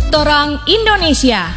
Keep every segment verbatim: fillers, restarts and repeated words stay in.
Torang Indonesia.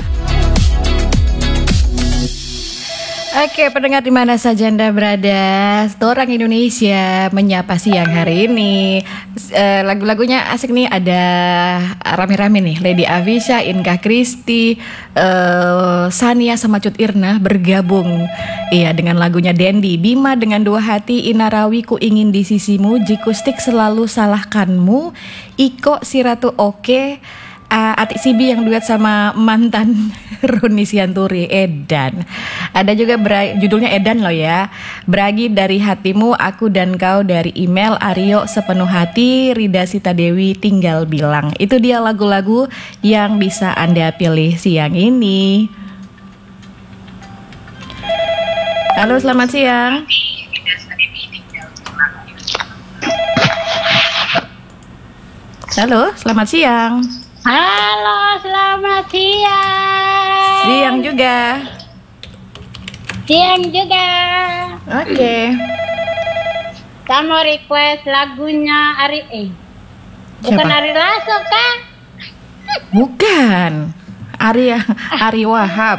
Oke, pendengar di mana saja Anda berada, Torang Indonesia menyapa siang hari ini. E, lagu-lagunya asik nih, ada rame-rame nih. Lady Avisha, Inka Kristi, e, Sania sama Cut Irna bergabung. Iya, dengan lagunya Dendi. Bima dengan Dua Hati, Ina Rawi Ku Ingin di Sisimu, Jikustik Selalu Salahkanmu, Iko Si Ratu Oke, Uh, Atik Sibi yang duet sama mantan Roni Sianturi, Edan. Ada juga bera- judulnya Edan loh ya. Beragi dari Hatimu, Aku dan Kau dari email Aryo Sepenuh Hati, Rida Sita Dewi Tinggal Bilang. Itu dia lagu-lagu yang bisa Anda pilih siang ini. Halo, selamat siang. Halo, selamat siang. Halo, selamat siang. Siang juga. Siang juga. Oke. Okay. Saya mau request lagunya Ari eh. Bukan Siapa? Ari Lasso kan? Bukan. Ari Ari Wahab.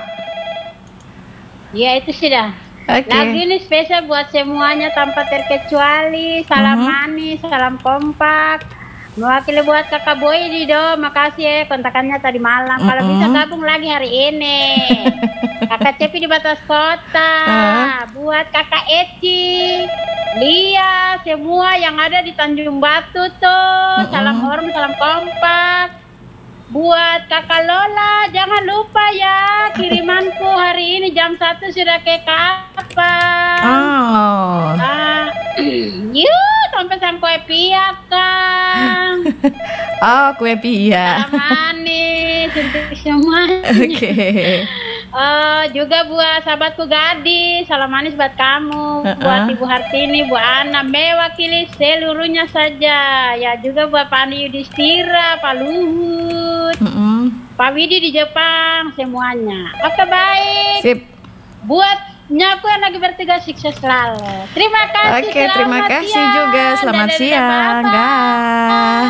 Ya itu sudah. Oke. Okay. Lagu ini spesial buat semuanya tanpa terkecuali. Salam Uh-huh. manis, salam kompak. Mewakili buat kakak Boy di do, makasih ya kontakannya tadi malam. Mm-mm. Kalau bisa gabung lagi hari ini. Kakak Cepi di Batas Kota, Uh. buat kakak Eci, Lia, semua yang ada di Tanjung Batu tuh. Mm-mm. Salam hormat, salam kompak. Buat kakak Lola, jangan lupa ya kirimanku hari ini jam satu sudah ke kapan. Oh. Ah, yuk sampai sampai pihak kan. Oh, kue pia. Salam manis untuk semua. Oke. Okay. Oh, juga buat sahabatku Gadis, salam manis buat kamu, Uh-uh. buat Ibu Hartini, Bu Ana, mewakili seluruhnya saja. Ya juga buat Pak Andi Yudhistira, Pak Luhut, Mm-mm. Pak Widi di Jepang, semuanya. Oke baik. Sip. Buat nyapu yang lagi bertugas sukses selalu. Terima kasih. Oke, terima selamat kasih siang. juga. Selamat Dadah, siang. dadah, Dah.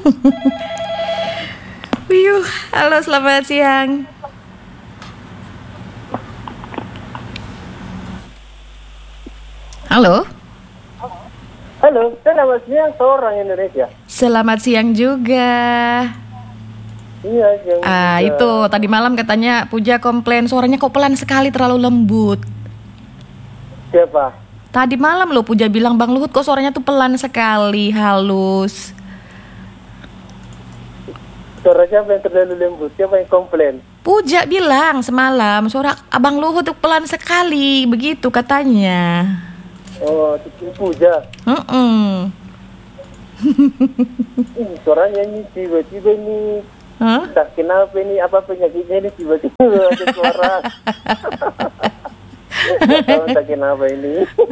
bye. Wiyuh, halo selamat siang. Halo. Halo, selamat siang seorang Indonesia. Selamat siang juga. Iya, yang Ah, juga. itu tadi malam katanya Puja komplain suaranya kok pelan sekali, terlalu lembut. Siapa? Tadi malam loh Puja bilang Bang Luhut kok suaranya tuh pelan sekali, halus. Suara siapa yang terlalu lembut? Siapa yang komplain? Puja bilang semalam suara Abang Luhut tuh pelan sekali, begitu katanya. Oh, itu Puja. Heeh. Ih, suaranya ini tiba-tiba ini. Hah? Tak kenapa ini, apa penyakitnya ini tiba-tiba ada suara. Nggak tahu tak kenapa ini.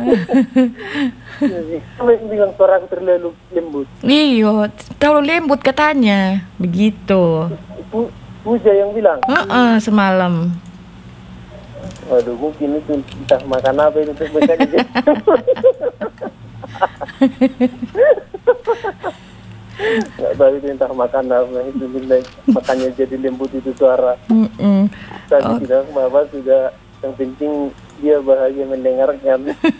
Siapa yang bilang suara aku terlalu lembut? Iya, terlalu lembut katanya, begitu. Pu- Puja yang bilang. Heeh, semalam. Waduh, mungkin itu entah makan apa itu untuk mereka di nggak tahu itu entah makan apa itu bila makannya jadi lembut itu suara. Mm-mm. Tadi Oh. tidak bapak sudah yang penting dia bahagia mendengarkan.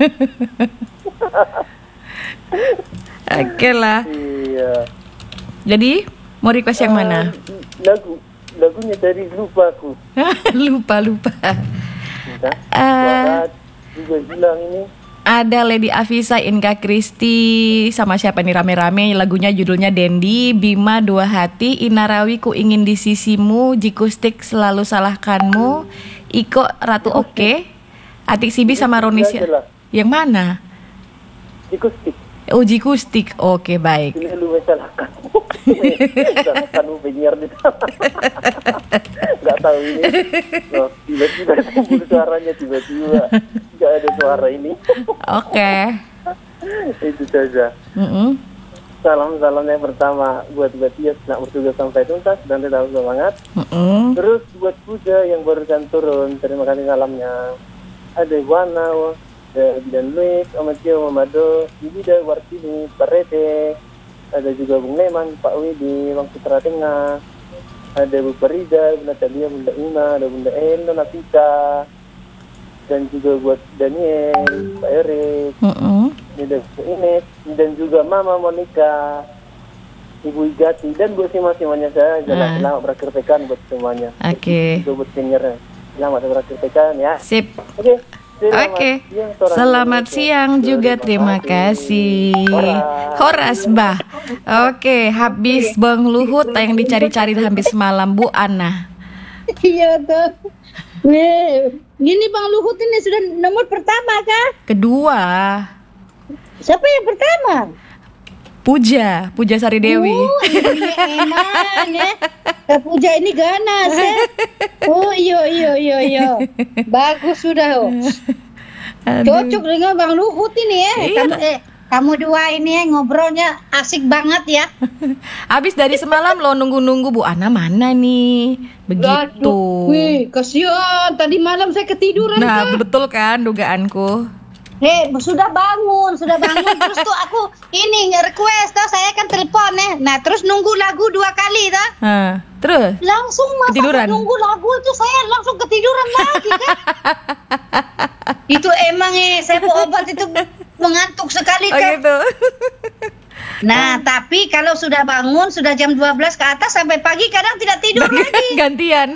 Oke lah. Iya. Jadi mau request yang mana? Ah, lagu lagunya tadi lupa aku. lupa lupa. Entah, Eh. suara juga bilang ini. Ada Lady Avisha, Inka Kristi, sama siapa nih rame-rame, lagunya judulnya Dendi, Bima Dua Hati, Ina Rawi Ku Ingin di Sisimu, Jikustik Selalu Salahkanmu, Iko Ratu Oke, Atik Sibi sama Roni Itu aja lah. Yang mana? Ikustik. Oh, Jikustik. Oke, baik. Ini lu mesalahkan. Salahkanmu penyiar di nggak tahu ini. Oh, tiba-tiba timbul suaranya tiba-tiba nggak ada suara ini. Oke. Itu saja. Mm-mm. Salam-salam yang pertama buat Batias nak bertugas sampai tuntas dan tetap semangat. Mm-mm. Terus buat Puja yang barusan turun, terima kasih salamnya. Ada Wana, ada Bidan Luis, Amatio, Mamado, Ibida, Wartini, Parete, ada juga Bung Leman, Pak Widi, Bang Putra Tengah, ada Bu Farida, Bunda Talia, Bunda Ima, ada Bunda Eno, Nafika, dan juga buat Daniel, Pak Erik, Mm-mm. dan Ines, dan juga Mama Monica, Ibu Igati, dan buat semuanya saya. Ah. Selamat berakhir pekan buat semuanya. Oke. Juga buat seniornya. Selamat berakhir pekan ya. Sip. Oke. Selamat Oke. siang, Torang Selamat Indonesia. siang juga, terima kasih. Horas. Horas, Mbah. Oke, habis Bang Luhut yang dicari-cari habis malam, Bu Ana. Iya tuh. Weh, gini Bang Luhut ini sudah nomor pertama kah? Kedua, Siapa yang pertama? Puja, Puja Sari Dewi. Oh, iya emang ya. Kak Puja ini ganas ya. Oh iya iya iya iya. Bagus sudah. Oh. Aduh. Cocok dengan Bang Luhut ini ya. Iya. Kamu eh kamu dua ini ya ngobrolnya asik banget ya. Habis dari semalam lo nunggu-nunggu Bu Ana mana nih? Begitu. Aduh, wih, kasihan. Tadi malam saya ketiduran. Nah, Kak. betul kan dugaanku? Hei, sudah bangun, sudah bangun. Terus tuh aku ini nge-request tuh, saya kan telepon ya. Nah, terus nunggu lagu dua kali tuh. Hah, terus? Langsung masa Ketiduran? nunggu lagu itu saya langsung ketiduran lagi kan. Itu emang eh saya mau obat itu mengantuk sekali Oh kan. gitu. Nah, tapi kalau sudah bangun sudah jam dua belas ke atas sampai pagi kadang tidak tidur lagi. Gantian.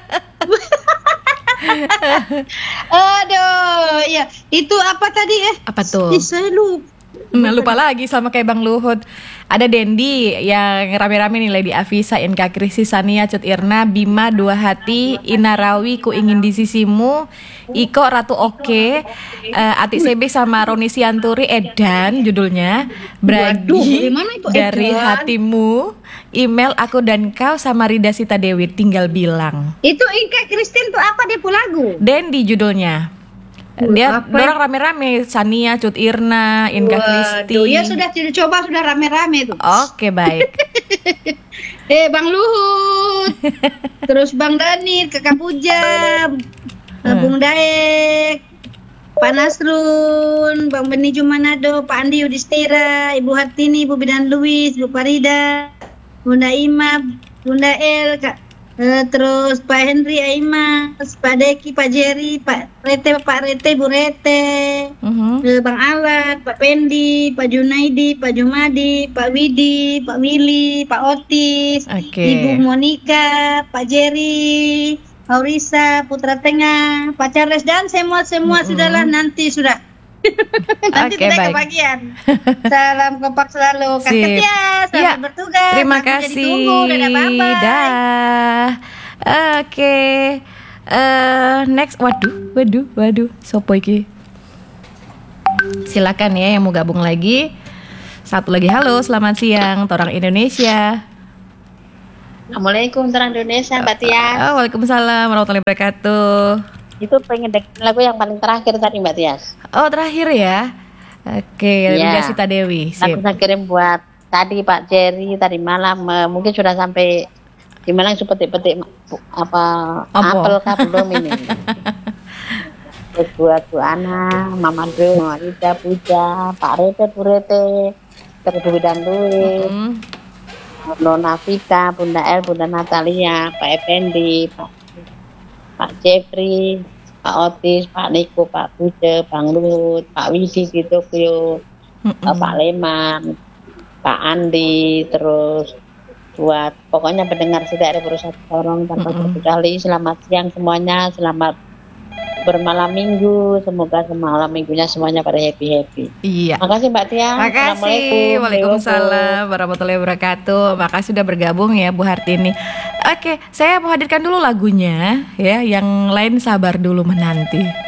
Aduh, ya itu apa tadi eh? Apa tuh? Ih, saya lupa. Nah, lupa lagi sama kayak Bang Luhut. Ada Dendi yang rame-rame nih, Lady Afisa, Inka Krisi, Sania, Cut Irna, Bima, Dua Hati, Ina Rawi, Ku Ingin di Sisimu, Iko, Ratu Oke, uh, Ati Sebe sama Roni Sianturi, Edan judulnya, Waduh, Bragi, dari mana itu dari Edan? Hatimu, email Aku dan Kau sama Rida Sita Dewi, tinggal bilang. Itu Inka Kristin tuh apa dia lagu? Dendi judulnya. Uh, Dia apa dorang rame-rame, Sania, Cut Irna, Inka Kristi. Waduh, ya sudah coba sudah rame-rame tuh. Oke, baik. Eh Bang Luhut, terus Bang Danir, Kakak Puja, Hmm. Bung Daek, Pak Nasrun, Bang Beni Jumanado, Pak Andi Yudhistira, Ibu Hartini, Ibu Bidan Luis, Bu Farida, Bunda Ima, Bunda El, Kak, eh, terus Pak Henry Aimas, Pak Deki, Pak Jerry, Pak Rete, Pak Rete, Bu Rete, Mhm. eh, Bang Alat, Pak Pendi, Pak Junaidi, Pak Jumadi, Pak Widi, Pak Willy, Pak Otis, Oke. Ibu Monica, Pak Jerry, Aurisa, Putra Tengah, Pak Charles dan semua-semua sudahlah nanti sudah. Nanti Oke, tidak baik. kebagian. Salam kompak selalu. Kak Sip. Setia, selamat Iya, bertugas. Terima Aku jadi kasih. tunggu. Dadah, bye-bye. Dah. Oke. Eh, next, waduh, waduh, waduh, sopo iki? Silakan ya yang mau gabung lagi. Satu lagi, halo, selamat siang, Torang Indonesia. Assalamualaikum Terang Indonesia, Mbak Tia. Oh, waalaikumsalam warahmatullahi wabarakatuh. Itu pengen dengerin lagu yang paling terakhir tadi Mbak Tias. Oh, terakhir ya. Oke, Iya. Rida Sita Dewi. Aku Sip. saya kirim buat tadi Pak Jerry tadi malam, eh, mungkin sudah sampai di Malang petik-petik apa Apa? apel kah belum ini. Terus buat Bu Ana, Mama Do, Mama Rida, Puja, Pak Rete, Bu Rete, terus Bu Bidan Luis, Hmm. Nona Vita, Bunda El, Bunda Natalia, Pak Effendi, Pak Pak Jeffrey, Pak Otis, Pak Niko, Pak Puja, Bang Luhut, Pak Widi di Tokyo, Mm-mm. Pak Leman, Pak Andi, terus buat pokoknya pendengar tidak ada berusaha tolong tanpa terkecuali. Selamat siang semuanya, selamat bermalam minggu, semoga semalam minggunya semuanya pada happy happy. Iya. Makasih Mbak Tia. Makasih. Waalaikumsalam warahmatullahi wabarakatuh. Makasih sudah bergabung ya Bu Hartini. Oke, saya mau hadirkan dulu lagunya ya, yang lain sabar dulu menanti.